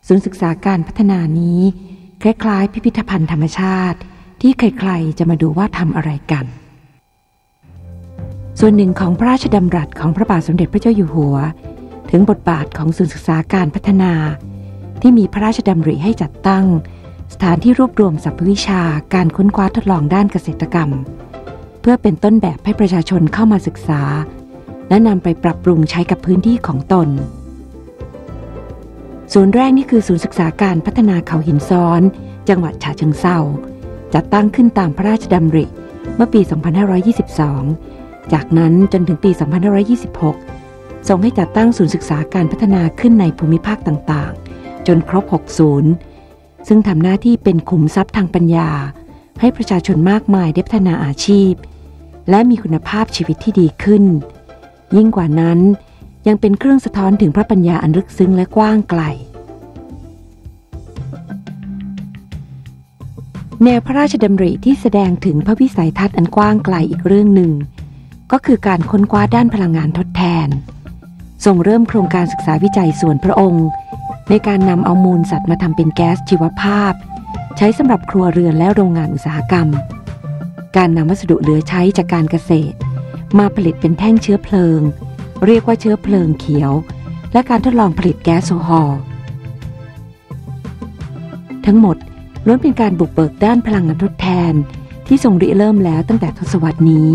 ศูนย์ศึกษาการพัฒนานี้คล้ายๆพิพิธภัณฑ์ธรรมชาติที่ใครๆจะมาดูว่าทำอะไรกันส่วนหนึ่งของพระราชดำรัสของพระบาทสมเด็จพระเจ้าอยู่หัวถึงบทบาทของศูนย์ศึกษาการพัฒนาที่มีพระราชดำริให้จัดตั้งสถานที่รวบรวมสรรพวิชาการค้นคว้าทดลองด้านเกษตรกรรมเพื่อเป็นต้นแบบให้ประชาชนเข้ามาศึกษาและนำไปปรับปรุงใช้กับพื้นที่ของตนศูนย์แรกนี่คือศูนย์ศึกษาการพัฒนาเขาหินซ้อนจังหวัดฉะเชิงเทราจัดตั้งขึ้นตามพระราชดำริเมื่อปี 2522 จากนั้นจนถึงปี 2526 ส่งให้จัดตั้งศูนย์ศึกษาการพัฒนาขึ้นในภูมิภาคต่างๆจนครบ 6 ศูนย์ซึ่งทำหน้าที่เป็นขุมทรัพย์ทางปัญญาให้ประชาชนมากมายได้พัฒนาอาชีพและมีคุณภาพชีวิตที่ดีขึ้นยิ่งกว่านั้นยังเป็นเครื่องสะท้อนถึงพระปัญญาอันลึกซึ้งและกว้างไกลแนวพระราชดำริที่แสดงถึงพระวิสัยทัศน์อันกว้างไกลอีกเรื่องหนึ่งก็คือการค้นคว้าด้านพลังงานทดแทนทรงเริ่มโครงการศึกษาวิจัยส่วนพระองค์ในการนำเอามูลสัตว์มาทำเป็นแก๊สชีวภาพใช้สำหรับครัวเรือนและโรงงานอุตสาหกรรมการนำวัสดุเหลือใช้จากการเกษตรมาผลิตเป็นแท่งเชื้อเพลิงเรียกว่าเชื้อเพลิงเขียวและการทดลองผลิตแก๊สโซฮอลทั้งหมดล้วนเป็นการบุกเบิกด้านพลังงานทดแทนที่ทรงริเริ่มแล้วตั้งแต่ทศวรรษนี้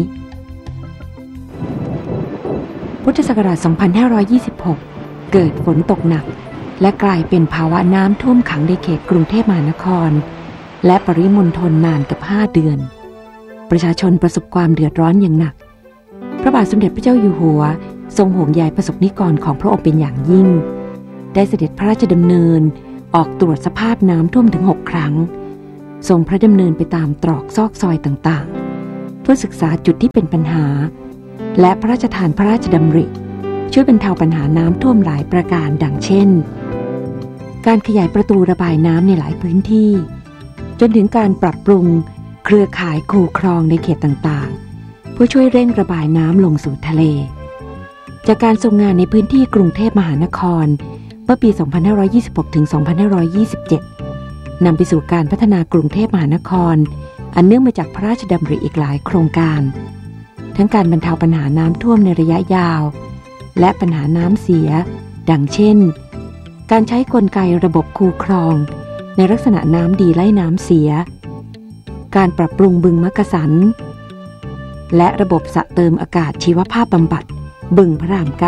พุทธศักราช 2526 เกิดฝนตกหนักและกลายเป็นภาวะน้ำท่วมขังในเขตกรุงเทพมหานครและปริมณฑลนานกับ5 เดือนประชาชนประสบความเดือดร้อนอย่างหนักพระบาทสมเด็จพระเจ้าอยู่หัวทรงห่วงใยประสบนิกรของพระองค์เป็นอย่างยิ่งได้เสด็จพระราชดำเนินออกตรวจสภาพน้ำท่วมถึง6 ครั้งทรงพระดำเนินไปตามตรอกซอกซอยต่างๆเพื่อศึกษาจุดที่เป็นปัญหาและพระราชทานพระราชดำริช่วยบรรเทาปัญหาน้ำท่วมหลายประการดังเช่นการขยายประตูระบายน้ำในหลายพื้นที่จนถึงการปรับปรุงเครือข่ายคูคลองในเขตต่างๆเพื่อช่วยเร่งระบายน้ำลงสู่ทะเลจากการทรงงานในพื้นที่กรุงเทพมหานครเมื่อปี 2526 ถึง 2527 นำไปสู่การพัฒนากรุงเทพมหานครอันเนื่องมาจากพระราชดำริอีกหลายโครงการทั้งการบรรเทาปัญหาน้ำท่วมในระยะยาวและปัญหาน้ำเสียดังเช่นการใช้กลไกระบบคูคลองในลักษณะน้ำดีไล่น้ำเสียการปรับปรุงบึงมักกะสันและระบบสระเติมอากาศชีวภาพบำบัดบึงพระราม 9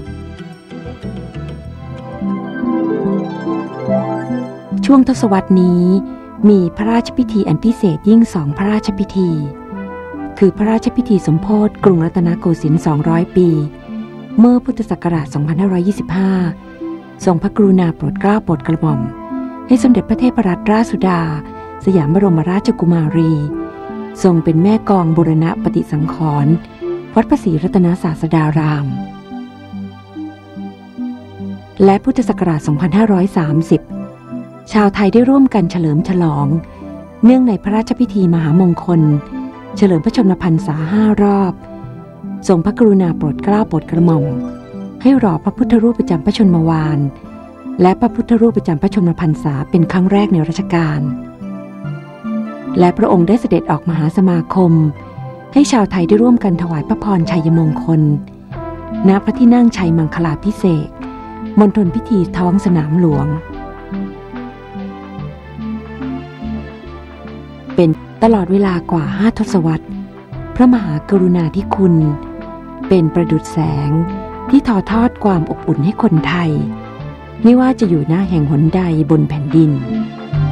ช่วงทศวรรษนี้มีพระราชพิธีอันพิเศษยิ่ง2 พระราชพิธีคือพระราชพิธีสมโภชกรุงรัตนโกสินทร์200 ปีเมื่อพุทธศักราช 2525 ทรงพระกรุณาโปรดเกล้าโปรดกระหม่อมให้สมเด็จพระเทพรัตนราชสุดาสยามบรมราชกุมารีทรงเป็นแม่กองบูรณะปฏิสังขรณ์วัดพระศรีรัตนศาสดารามและพุทธศักราช 2530 ชาวไทยได้ร่วมกันเฉลิมฉลองเนื่องในพระราชพิธีมหามงคลเฉลิมพระชนมพรรษา5 รอบทรงพระกรุณาโปรดเกล้าโปรดกระหม่อมให้หล่อพระพุทธรูปประจำพระชนมวาลและพระพุทธรูปประจำพระชนมพรรษาเป็นครั้งแรกในรัชกาลและพระองค์ได้เสด็จออกมหาสมาคมให้ชาวไทยได้ร่วมกันถวายพระพรชัยมงคลณพระที่นั่งชัยมังคลาภิเษกมณฑลพิธีท้องสนามหลวงเป็นตลอดเวลากว่า5 ทศวรรษพระมหากรุณาธิคุณเป็นประดุจแสงที่ทอทอดความอบอุ่นให้คนไทยไม่ว่าจะอยู่ณแห่งหนใดบนแผ่นดิน